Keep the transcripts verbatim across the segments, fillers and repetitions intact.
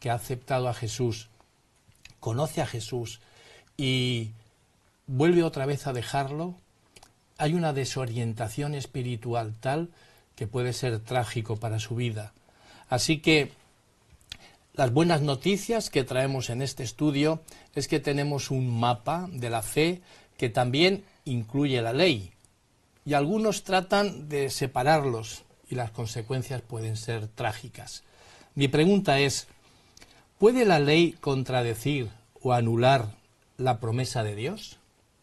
que ha aceptado a Jesús, conoce a Jesús y vuelve otra vez a dejarlo, hay una desorientación espiritual tal que puede ser trágico para su vida. Así que las buenas noticias que traemos en este estudio es que tenemos un mapa de la fe que también incluye la ley. Y algunos tratan de separarlos y las consecuencias pueden ser trágicas. Mi pregunta es, ¿puede la ley contradecir o anular la promesa de Dios?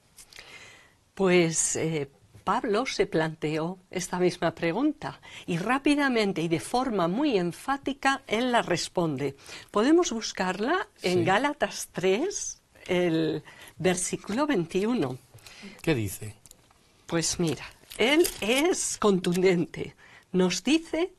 Pues eh, Pablo se planteó esta misma pregunta y rápidamente y de forma muy enfática él la responde. Podemos buscarla en Sí. Gálatas tres, el versículo veintiuno. ¿Qué dice? Pues mira, él es contundente. Nos dice: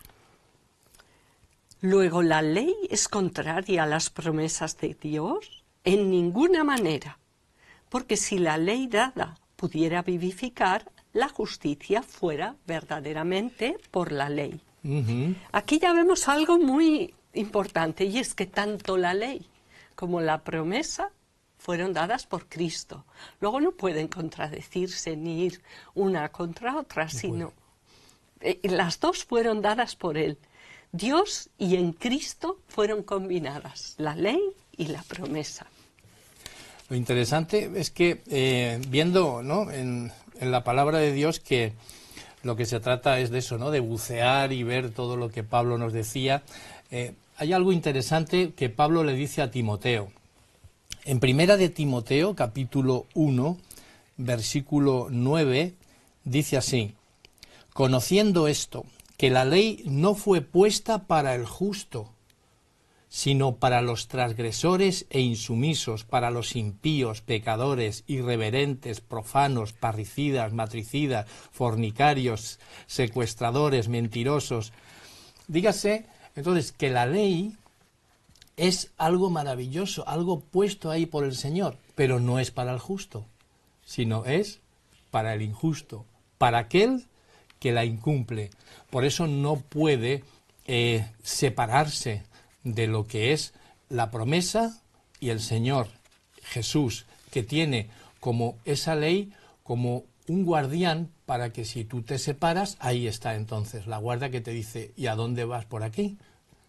luego, ¿la ley es contraria a las promesas de Dios? En ninguna manera, porque si la ley dada pudiera vivificar, la justicia fuera verdaderamente por la ley. Uh-huh. Aquí ya vemos algo muy importante, y es que tanto la ley como la promesa fueron dadas por Cristo. Luego no pueden contradecirse ni ir una contra otra, no sino eh, las dos fueron dadas por Él. Dios y en Cristo fueron combinadas la ley y la promesa. Lo interesante es que eh, viendo, ¿no?, en, en la palabra de Dios, que lo que se trata es de eso, ¿no?, de bucear y ver todo lo que Pablo nos decía, eh, hay algo interesante que Pablo le dice a Timoteo. En primera de Timoteo, capítulo uno, versículo nueve, dice así: conociendo esto, que la ley no fue puesta para el justo, sino para los transgresores e insumisos, para los impíos, pecadores, irreverentes, profanos, parricidas, matricidas, fornicarios, secuestradores, mentirosos. Dígase, entonces, que la ley es algo maravilloso, algo puesto ahí por el Señor, pero no es para el justo, sino es para el injusto, para aquel que la incumple. Por eso no puede eh, separarse de lo que es la promesa y el Señor Jesús, que tiene como esa ley como un guardián para que si tú te separas, ahí está entonces la guarda que te dice: ¿y a dónde vas por aquí?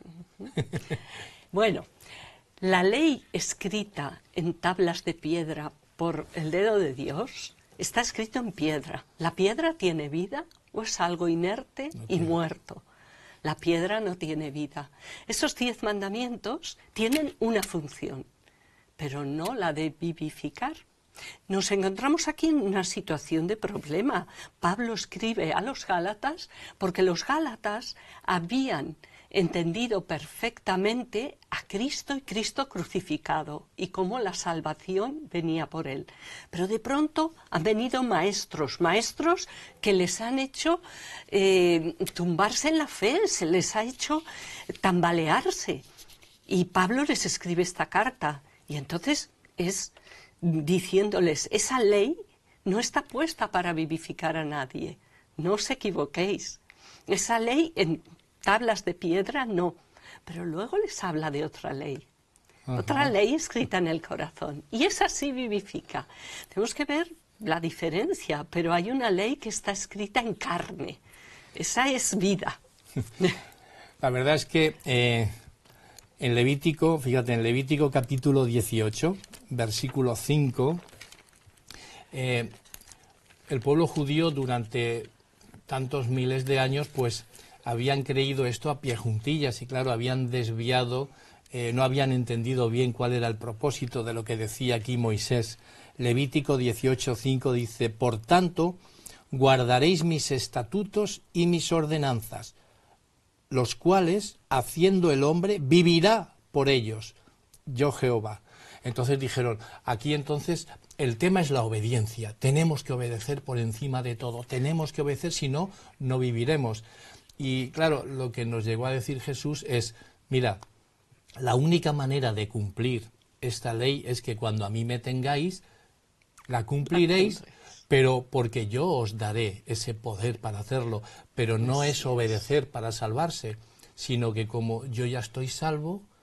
Bueno, la ley escrita en tablas de piedra por el dedo de Dios está escrito en piedra. ¿La piedra tiene vida o es algo inerte No y tiene. muerto? La piedra no tiene vida. Esos diez mandamientos tienen una función, pero no la de vivificar. Nos encontramos aquí en una situación de problema. Pablo escribe a los Gálatas porque los Gálatas habían entendido perfectamente a Cristo y Cristo crucificado y cómo la salvación venía por él. Pero de pronto han venido maestros, maestros que les han hecho eh, tumbarse en la fe, se les ha hecho tambalearse. Y Pablo les escribe esta carta y entonces es diciéndoles: esa ley no está puesta para vivificar a nadie, no os equivoquéis. Esa ley en tablas de piedra no, pero luego les habla de otra ley, Ajá. otra ley escrita en el corazón, y esa sí vivifica. Tenemos que ver la diferencia, pero hay una ley que está escrita en carne, esa es vida. La verdad es que eh, en Levítico, fíjate, en Levítico capítulo dieciocho, versículo cinco, eh, el pueblo judío durante tantos miles de años, pues habían creído esto a pie juntillas y claro, habían desviado, eh, no habían entendido bien cuál era el propósito de lo que decía aquí Moisés. Levítico dieciocho cinco dice: por tanto, guardaréis mis estatutos y mis ordenanzas, los cuales, haciendo el hombre, vivirá por ellos, yo Jehová. Entonces dijeron, aquí entonces el tema es la obediencia, tenemos que obedecer por encima de todo, tenemos que obedecer, si no, no viviremos. Y claro, lo que nos llegó a decir Jesús es: mira, la única manera de cumplir esta ley es que cuando a mí me tengáis, la cumpliréis, pero porque yo os daré ese poder para hacerlo, pero no es obedecer para salvarse, sino que como yo ya estoy salvo,